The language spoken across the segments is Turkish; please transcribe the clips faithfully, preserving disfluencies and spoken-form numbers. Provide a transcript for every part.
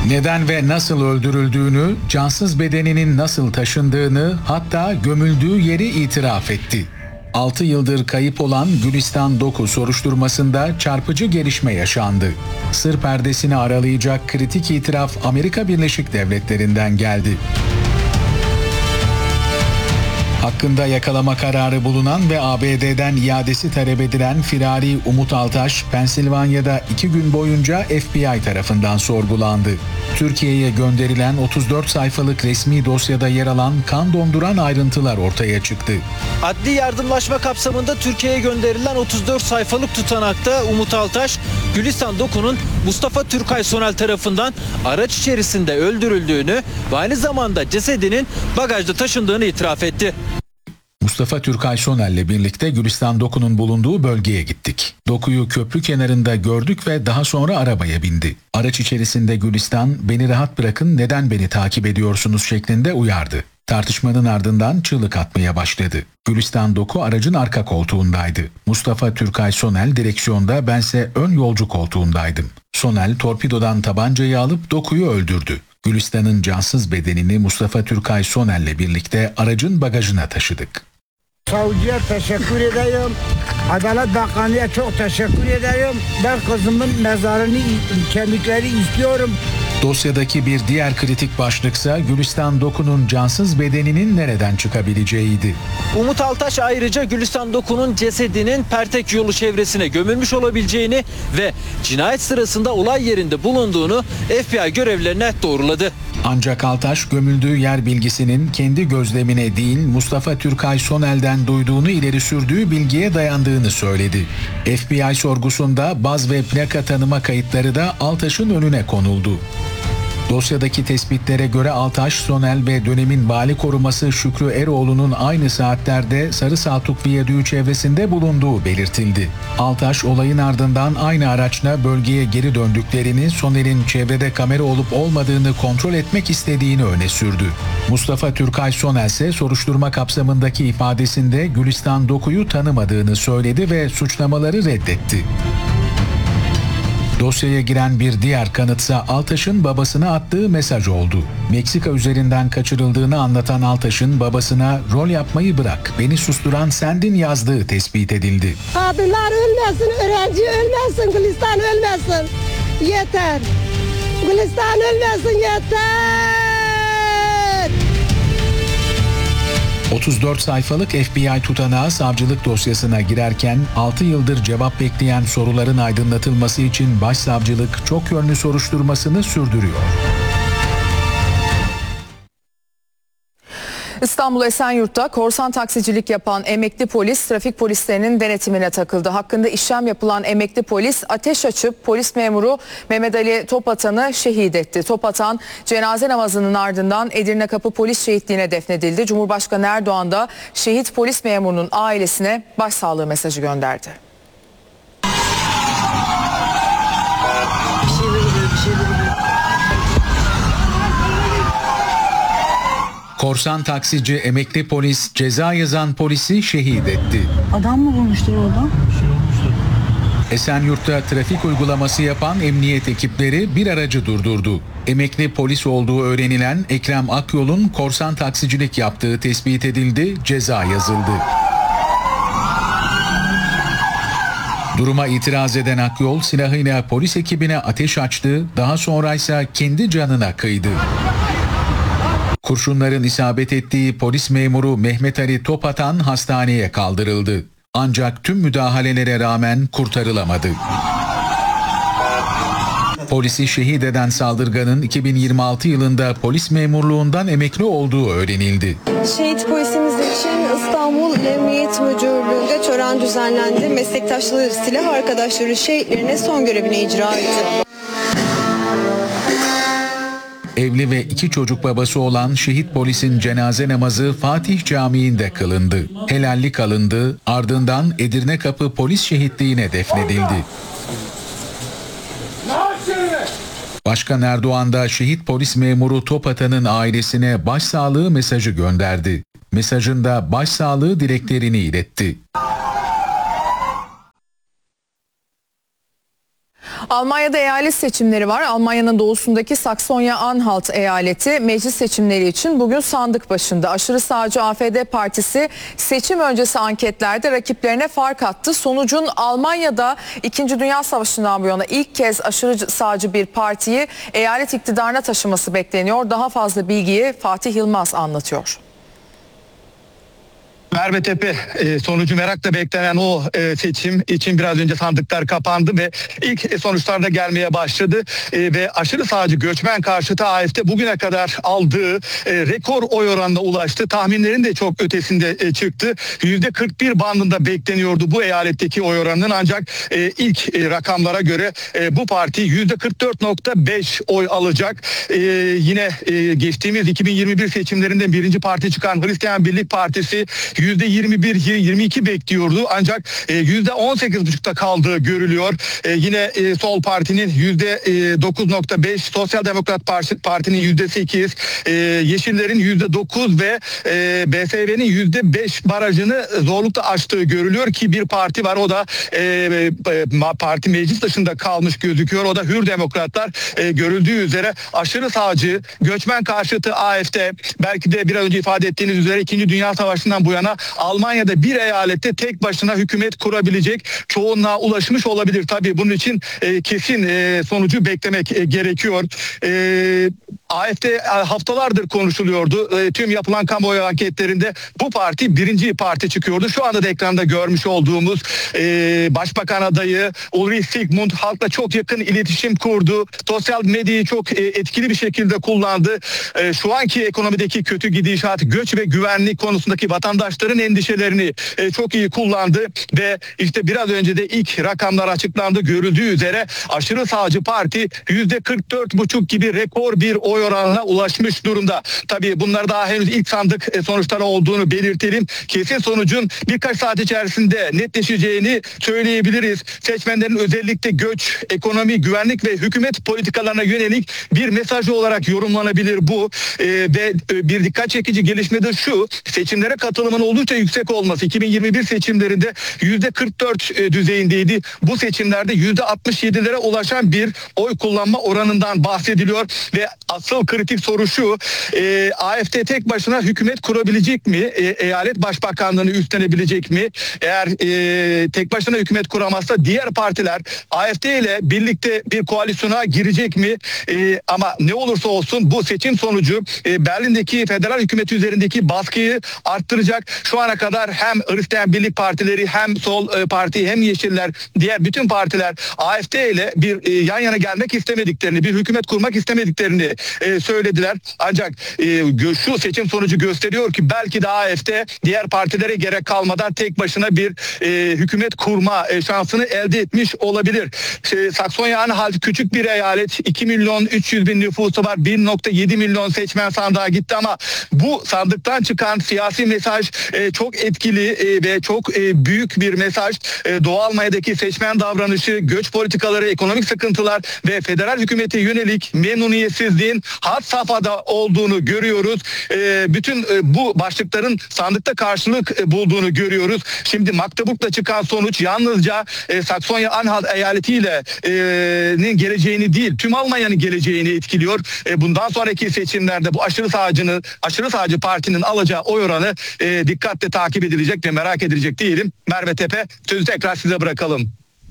Neden ve nasıl öldürüldüğünü, cansız bedeninin nasıl taşındığını, hatta gömüldüğü yeri itiraf etti. altı yıldır kayıp olan Gülistan Doku soruşturmasında çarpıcı gelişme yaşandı. Sır perdesini aralayacak kritik itiraf Amerika Birleşik Devletleri'nden geldi. Hakkında yakalama kararı bulunan ve A B D'den iadesi talep edilen firari Umut Altaş, Pensilvanya'da iki gün boyunca F B I tarafından sorgulandı. Türkiye'ye gönderilen otuz dört sayfalık resmi dosyada yer alan kan donduran ayrıntılar ortaya çıktı. Adli yardımlaşma kapsamında Türkiye'ye gönderilen otuz dört sayfalık tutanakta Umut Altaş, Gülistan Doku'nun Mustafa Türkay Sonel tarafından araç içerisinde öldürüldüğünü ve aynı zamanda cesedinin bagajda taşındığını itiraf etti. Mustafa Türkay Sonel'le birlikte Gülistan Doku'nun bulunduğu bölgeye gittik. Doku'yu köprü kenarında gördük ve daha sonra arabaya bindi. Araç içerisinde Gülistan, "Beni rahat bırakın, neden beni takip ediyorsunuz?" şeklinde uyardı. Tartışmanın ardından çığlık atmaya başladı. Gülistan Doku aracın arka koltuğundaydı. Mustafa Türkay Sonel direksiyonda, bense ön yolcu koltuğundaydım. Sonel torpidodan tabancayı alıp Doku'yu öldürdü. Gülistan'ın cansız bedenini Mustafa Türkay Sonel'le birlikte aracın bagajına taşıdık. Savcıya teşekkür ediyorum. Adalet Bakanlığı'na çok teşekkür ediyorum. Ben kızımın mezarını, kemikleri istiyorum. Dosyadaki bir diğer kritik başlıksa Gülistan Doku'nun cansız bedeninin nereden çıkabileceğiydi. Umut Altaş ayrıca Gülistan Doku'nun cesedinin Pertek yolu çevresine gömülmüş olabileceğini ve cinayet sırasında olay yerinde bulunduğunu F B I görevlilerine doğruladı. Ancak Altaş, gömüldüğü yer bilgisinin kendi gözlemine değil Mustafa Türkay Sonel'den duyduğunu ileri sürdüğü bilgiye dayandığını söyledi. F B I sorgusunda baz ve plaka tanıma kayıtları da Altaş'ın önüne konuldu. Dosyadaki tespitlere göre Altaş, Sonel ve dönemin vali koruması Şükrü Eroğlu'nun aynı saatlerde Sarı Saltuk Viyadüğü çevresinde bulunduğu belirtildi. Altaş, olayın ardından aynı araçla bölgeye geri döndüklerini, Sonel'in çevrede kamera olup olmadığını kontrol etmek istediğini öne sürdü. Mustafa Türkay Sonel ise soruşturma kapsamındaki ifadesinde Gülistan Doku'yu tanımadığını söyledi ve suçlamaları reddetti. Dosyaya giren bir diğer kanıtsa Altaş'ın babasına attığı mesaj oldu. Meksika üzerinden kaçırıldığını anlatan Altaş'ın babasına "Rol yapmayı bırak, beni susturan sendin" yazdığı tespit edildi. Kadınlar ölmesin, öğrenci ölmesin, Gülistan ölmesin. Yeter. Gülistan ölmesin, yeter. otuz dört sayfalık F B I tutanağı savcılık dosyasına girerken altı yıldır cevap bekleyen soruların aydınlatılması için başsavcılık çok yönlü soruşturmasını sürdürüyor. İstanbul Esenyurt'ta korsan taksicilik yapan emekli polis trafik polislerinin denetimine takıldı. Hakkında işlem yapılan emekli polis ateş açıp polis memuru Mehmet Ali Topatan'ı şehit etti. Topatan cenaze namazının ardından Edirnekapı Polis Şehitliği'ne defnedildi. Cumhurbaşkanı Erdoğan da şehit polis memurunun ailesine başsağlığı mesajı gönderdi. Korsan taksici emekli polis ceza yazan polisi şehit etti. Adam mı bulmuştur orada? Esenyurt'ta trafik uygulaması yapan emniyet ekipleri bir aracı durdurdu. Emekli polis olduğu öğrenilen Ekrem Akyol'un korsan taksicilik yaptığı tespit edildi, ceza yazıldı. Duruma itiraz eden Akyol silahıyla polis ekibine ateş açtı, daha sonra ise kendi canına kıydı. Kurşunların isabet ettiği polis memuru Mehmet Ali Topatan hastaneye kaldırıldı. Ancak tüm müdahalelere rağmen kurtarılamadı. Polisi şehit eden saldırganın iki bin yirmi altı yılında polis memurluğundan emekli olduğu öğrenildi. Şehit polisimiz için İstanbul Emniyet Müdürlüğü'nde tören düzenlendi. Meslektaşları, silah arkadaşları şehitlerine son görevini icra etti. Evli ve iki çocuk babası olan şehit polisin cenaze namazı Fatih Camii'nde kılındı. Helallik alındı, ardından Edirnekapı Polis Şehitliği'ne defnedildi. Başkan Erdoğan da şehit polis memuru Topatan'ın ailesine başsağlığı mesajı gönderdi. Mesajında başsağlığı dileklerini iletti. Almanya'da eyalet seçimleri var. Almanya'nın doğusundaki Saksonya-Anhalt eyaleti meclis seçimleri için bugün sandık başında. Aşırı sağcı A F D partisi seçim öncesi anketlerde rakiplerine fark attı. Sonucun Almanya'da İkinci Dünya Savaşı'ndan bu yana ilk kez aşırı sağcı bir partiyi eyalet iktidarına taşıması bekleniyor. Daha fazla bilgiyi Fatih Yılmaz anlatıyor. Mervetepe e, sonucu merakla beklenen o e, seçim için biraz önce sandıklar kapandı ve ilk e, sonuçlar da gelmeye başladı. E, ve aşırı sağcı göçmen karşıtı A F D bugüne kadar aldığı e, rekor oy oranına ulaştı. Tahminlerin de çok ötesinde e, çıktı. yüzde kırk bir bandında bekleniyordu bu eyaletteki oy oranının, ancak e, ilk e, rakamlara göre e, bu parti yüzde kırk dört nokta beş oy alacak. E, yine e, geçtiğimiz iki bin yirmi bir seçimlerinde birinci parti çıkan Hristiyan Birlik Partisi yüzde yirmi bir yirmi iki bekliyordu, ancak yüzde on sekiz buçukta kaldığı görülüyor. E, yine e, Sol Parti'nin yüzde dokuz nokta beş, Sosyal Demokrat Parti'nin yüzde sekiz, e, Yeşillerin yüzde dokuz ve e, B S V'nin yüzde beş barajını zorlukla aştığı görülüyor ki bir parti var, o da e, e, parti meclis dışında kalmış gözüküyor. O da Hür Demokratlar. E, görüldüğü üzere aşırı sağcı göçmen karşıtı A F D belki de biraz önce ifade ettiğiniz üzere İkinci Dünya Savaşı'ndan bu yana Almanya'da bir eyalette tek başına hükümet kurabilecek çoğunluğa ulaşmış olabilir. Tabii bunun için e, kesin e, sonucu beklemek e, gerekiyor. E, A F D haftalardır konuşuluyordu. E, tüm yapılan kamuoyu anketlerinde bu parti birinci parti çıkıyordu. Şu anda da ekranda görmüş olduğumuz e, Başbakan adayı Ulrich Sigmund halkla çok yakın iletişim kurdu. Sosyal medyayı çok e, etkili bir şekilde kullandı. E, şu anki ekonomideki kötü gidişat, göç ve güvenlik konusundaki vatandaşların endişelerini e, çok iyi kullandı ve işte biraz önce de ilk rakamlar açıklandı. Görüldüğü üzere aşırı sağcı parti yüzde kırk dört buçuk gibi rekor bir oy oranına ulaşmış durumda. Tabii bunlar daha henüz ilk sandık e, sonuçları olduğunu belirtelim. Kesin sonucun birkaç saat içerisinde netleşeceğini söyleyebiliriz. Seçmenlerin özellikle göç, ekonomi, güvenlik ve hükümet politikalarına yönelik bir mesajı olarak yorumlanabilir bu. E, ve e, bir dikkat çekici gelişme de şu: seçimlere katılımın oldukça yüksek olması. iki bin yirmi bir seçimlerinde yüzde kırk dört e, düzeyindeydi. Bu seçimlerde yüzde altmış yedilere ulaşan bir oy kullanma oranından bahsediliyor ve asıl kritik soru şu: e, A F D tek başına hükümet kurabilecek mi? E, eyalet başbakanlığını üstlenebilecek mi? Eğer e, tek başına hükümet kuramazsa diğer partiler A F D ile birlikte bir koalisyona girecek mi? E, ama ne olursa olsun bu seçim sonucu e, Berlin'deki federal hükümet üzerindeki baskıyı arttıracak. Şu ana kadar hem Hristiyan Birlik Partileri, hem Sol e, Parti, hem Yeşiller, diğer bütün partiler A F D ile bir e, yan yana gelmek istemediklerini, bir hükümet kurmak istemediklerini e, söylediler. Ancak e, şu seçim sonucu gösteriyor ki belki de A F D diğer partilere gerek kalmadan tek başına bir e, hükümet kurma e, şansını elde etmiş olabilir. E, Saksonya-Anhalt küçük bir eyalet, iki milyon üç yüz bin nüfusu var, bir nokta yedi milyon seçmen sandığa gitti ama bu sandıktan çıkan siyasi mesaj e, çok etkili e, ve çok e, büyük bir mesaj. E, Doğu Almanya'daki seçmen davranışı, göç politikaları, ekonomik sıkıntılar ve federal hükümete yönelik memnuniyetsizliğin had safhada olduğunu görüyoruz. E, bütün e, bu başlıkların sandıkta karşılık e, bulduğunu görüyoruz. Şimdi Magdeburg'da çıkan sonuç yalnızca e, Saksonya-Anhalt eyaletiyle e, geleceğini değil, tüm Almanya'nın geleceğini etkiliyor. E, bundan sonraki seçimlerde bu aşırı sağcının, aşırı sağcı partinin alacağı oy oranı e, dikkatle takip edilecek ve merak edilecek diyelim. Merve Tepe, sözü tekrar size bırakalım.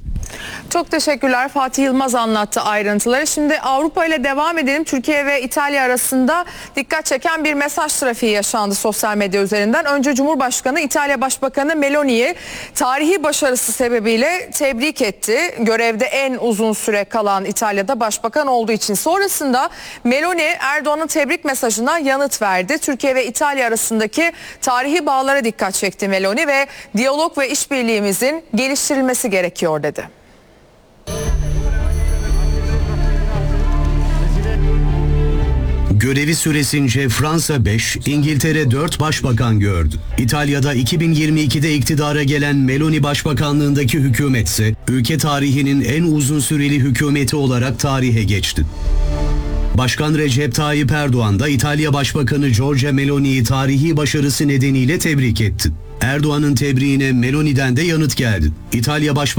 Çok teşekkürler. Fatih Yılmaz anlattı ayrıntıları. Şimdi Avrupa ile devam edelim. Türkiye ve İtalya arasında dikkat çeken bir mesaj trafiği yaşandı sosyal medya üzerinden. Önce Cumhurbaşkanı İtalya Başbakanı Meloni'yi tarihi başarısı sebebiyle tebrik etti. Görevde en uzun süre kalan İtalya'da başbakan olduğu için. Sonrasında Meloni Erdoğan'ın tebrik mesajına yanıt verdi. Türkiye ve İtalya arasındaki tarihi bağlara dikkat çekti Meloni ve diyalog ve işbirliğimizin geliştirilmesi gerekiyor dedi. Görevi süresince Fransa beş, İngiltere dört başbakan gördü. İtalya'da iki bin yirmi ikide iktidara gelen Meloni başbakanlığındaki hükümetse ülke tarihinin en uzun süreli hükümeti olarak tarihe geçti. Başkan Recep Tayyip Erdoğan da İtalya Başbakanı Giorgia Meloni'yi tarihi başarısı nedeniyle tebrik etti. Erdoğan'ın tebriğine Meloni'den de yanıt geldi. İtalya Başbakanı